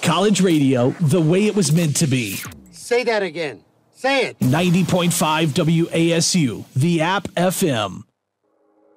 College radio the way it was meant to be. Say that again. Say it. 90.5 WASU, the App FM.